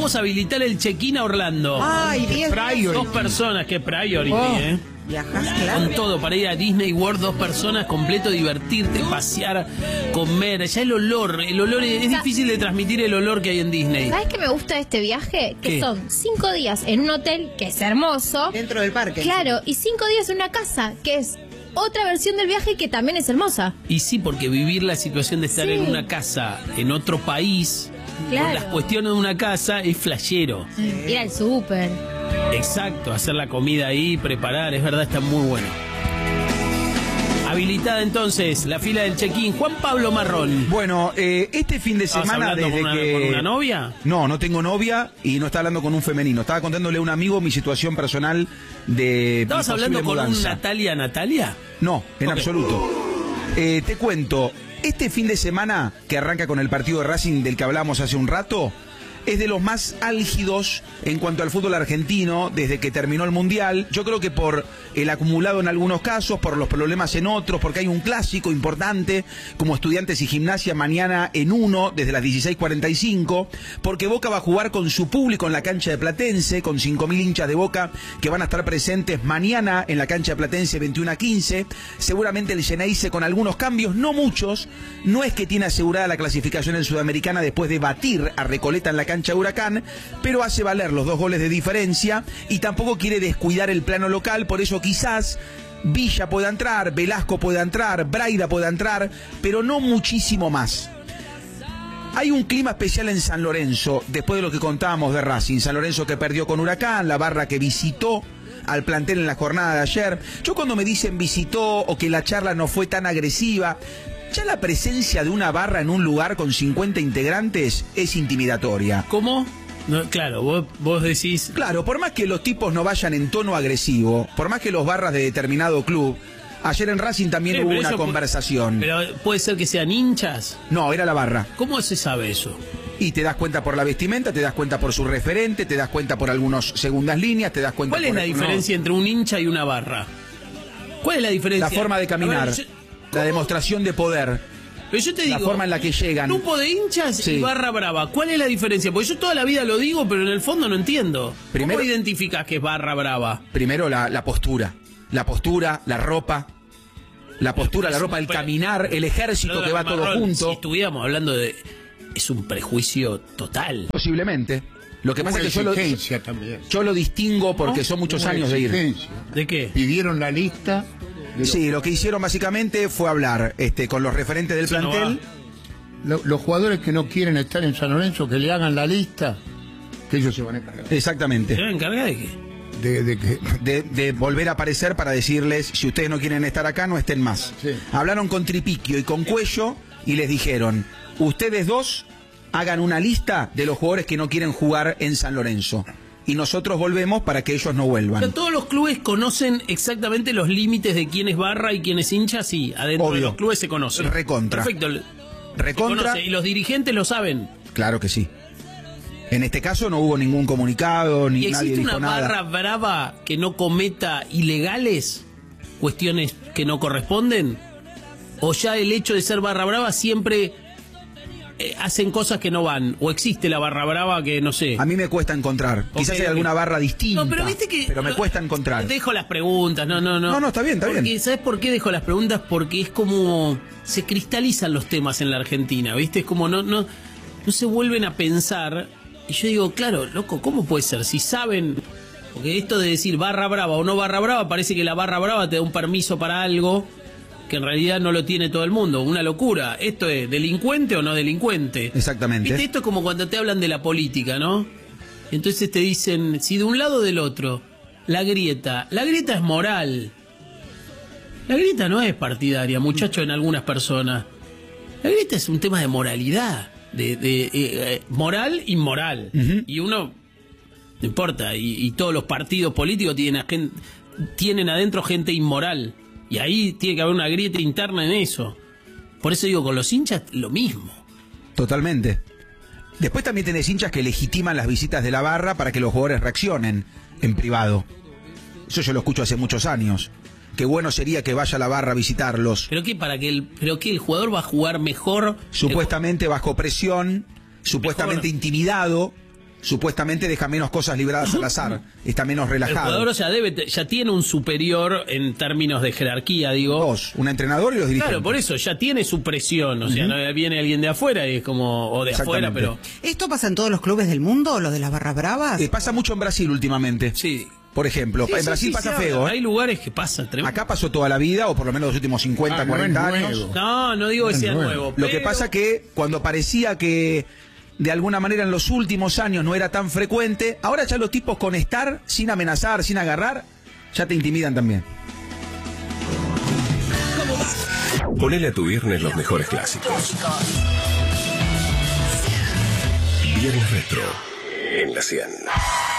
Vamos a habilitar el check-in a Orlando. Ay, 10 Dos personas, que priority, Viajás, claro. Con todo, para ir a Disney World, 2 personas, completo, divertirte, pasear, comer. Ya el olor es difícil de transmitir el olor que hay en Disney. ¿Sabes qué me gusta de este viaje? Que ¿Qué? son 5 días en un hotel, que es hermoso. Dentro del parque. Claro, y 5 días en una casa, que es otra versión del viaje que también es hermosa. Y sí, porque vivir la situación de estar en una casa en otro país, Claro. con las cuestiones de una casa, es flashero. Ir al súper. Exacto, hacer la comida ahí, preparar, es verdad, está muy bueno. Habilitada entonces la fila del check-in. Juan Pablo Marrón. Bueno, este fin de ¿Estabas semana hablando desde con una novia? No tengo novia y no estaba hablando con un femenino. Estaba contándole a un amigo mi situación personal de ¿Estabas mi hablando posible con un mudanza. Natalia? No, en Ok. absoluto. Te cuento, este fin de semana que arranca con el partido de Racing del que hablamos hace un rato, es de los más álgidos en cuanto al fútbol argentino desde que terminó el Mundial. Yo creo que por el acumulado en algunos casos, por los problemas en otros, porque hay un clásico importante como Estudiantes y Gimnasia mañana en 1 desde las 16:45, porque Boca va a jugar con su público en la cancha de Platense, con 5.000 hinchas de Boca que van a estar presentes mañana en la cancha de Platense 21:15. Seguramente el Geneise con algunos cambios, no muchos. No es que tiene asegurada la clasificación en Sudamericana después de batir a Recoleta en la cancha de Huracán, pero hace valer los 2 goles de diferencia y tampoco quiere descuidar el plano local. Por eso quizás Villa pueda entrar, Velasco pueda entrar, Braida pueda entrar, pero no muchísimo más. Hay un clima especial en San Lorenzo, después de lo que contábamos de Racing. San Lorenzo que perdió con Huracán, la barra que visitó al plantel en la jornada de ayer. Yo cuando me dicen visitó o que la charla no fue tan agresiva, ya la presencia de una barra en un lugar con 50 integrantes es intimidatoria. ¿Cómo? No, claro, vos decís... Claro, por más que los tipos no vayan en tono agresivo, por más que los barras de determinado club, ayer en Racing también hubo pero una eso conversación. Pero puede ser que sean hinchas. No, era la barra. ¿Cómo se sabe eso? Y te das cuenta por la vestimenta, te das cuenta por su referente, te das cuenta por algunas segundas líneas, te das cuenta ¿Cuál por... es la diferencia entre un hincha y una barra? ¿Cuál es la diferencia? La forma de caminar, A ver, la demostración de poder, pero yo te digo, la forma en la que llegan. grupo de hinchas Sí. y barra brava. ¿Cuál es la diferencia? Porque yo toda la vida lo digo, pero en el fondo no entiendo. Primero- ¿Cómo identificas que es barra brava? Primero la postura, la ropa, el caminar, el ejército que va todo Marrón, junto. Si estuviéramos hablando de... Es un prejuicio total. Posiblemente. Lo que pasa es que exigencia también. yo lo distingo porque son muchos Una años de ir. exigencia. ¿De qué? Pidieron la lista. Sí, lo que hicieron básicamente fue hablar con los referentes del Eso no plantel. Los jugadores que no quieren estar en San Lorenzo, que le hagan la lista, que ellos se van a encargar. Exactamente. ¿Se encarga de qué? De que De volver a aparecer para decirles, si ustedes no quieren estar acá, no estén más. Sí. Hablaron con Tripiquio y con Cuello y les dijeron, ustedes dos hagan una lista de los jugadores que no quieren jugar en San Lorenzo. Y nosotros volvemos para que ellos no O sea, vuelvan. todos los clubes conocen exactamente los límites de quién es barra y quién es hincha, sí, adentro de Obvio. los clubes se conoce. Recontra. Perfecto. Se Recontra, conoce, y los dirigentes lo saben. claro que sí. En este caso no hubo ningún comunicado, ni ¿Y nadie existe dijo una nada. barra brava que no cometa ilegales? ¿Cuestiones que no corresponden? ¿O ya el hecho de ser barra brava siempre hacen cosas que no van? ¿O existe la barra brava que no sé? A mí me cuesta encontrar. Quizás hay ok. alguna barra distinta, No, pero viste que... pero me cuesta encontrar. Dejo las preguntas, no. No, está bien, está Porque, bien. ¿sabes por qué dejo las preguntas? Porque es como... Se cristalizan los temas en la Argentina, ¿viste? Es como no se vuelven a pensar. Y yo digo, claro, loco, ¿cómo puede ser? Si saben... Porque esto de decir barra brava o no barra brava, parece que la barra brava te da un permiso para algo que en realidad no lo tiene todo el mundo. Una locura. ¿Esto es delincuente o no delincuente? Exactamente. ¿Viste? Esto es como cuando te hablan de la política, ¿no? Entonces te dicen, si de un lado o del otro, la grieta es moral. La grieta no es partidaria, muchacho, en algunas personas. La grieta es un tema de moralidad, de moral, inmoral. Ujú. Y uno, no importa, y todos los partidos políticos tienen adentro gente inmoral. Y ahí tiene que haber una grieta interna en eso. Por eso digo, con los hinchas, lo mismo. Totalmente. Después también tenés hinchas que legitiman las visitas de la barra para que los jugadores reaccionen en privado. Eso yo lo escucho hace muchos años. Qué bueno sería que vaya la barra a visitarlos. ¿Pero qué? ¿Pero qué? ¿El jugador va a jugar mejor? Supuestamente bajo presión, supuestamente intimidado. supuestamente deja menos cosas libradas al azar, está menos El relajado. jugador ya tiene un superior en términos de jerarquía, digo. Dos, un entrenador y los dirigentes. Claro, por eso ya tiene su presión, o sea, no viene alguien de afuera y es como, o de afuera, Exactamente. pero ¿Esto pasa en todos los clubes del mundo, los de las barras bravas? Pasa mucho en Brasil últimamente. sí. Por ejemplo, Sí, en sí, Brasil sí, pasa sí, feo. Hay lugares que pasa tremendo. Acá pasó toda la vida, o por lo menos los últimos 50, 40 no es años. nuevo. No digo que No es sea nuevo. nuevo. Lo que pero- pasa que cuando parecía que de alguna manera en los últimos años no era tan frecuente, ahora ya los tipos con estar, sin amenazar, sin agarrar, ya te intimidan también. Ponele a tu viernes los mejores clásicos. Viernes Retro en la 100.